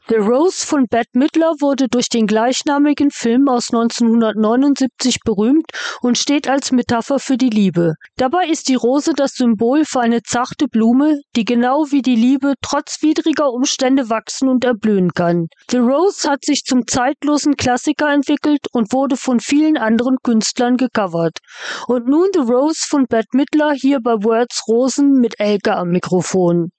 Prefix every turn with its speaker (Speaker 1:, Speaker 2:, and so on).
Speaker 1: The Rose von Bette Midler wurde durch den gleichnamigen Film aus 1979 berühmt und steht als Metapher für die Liebe. Dabei ist die Rose das Symbol für eine zarte Blume, die genau wie die Liebe trotz widriger Umstände wachsen und erblühen kann. The Rose hat sich zum zeitlosen Klassiker entwickelt und wurde von vielen anderen Künstlern gecovert. Und nun The Rose von Bette Midler hier bei Words Rosen mit Elke am Mikrofon.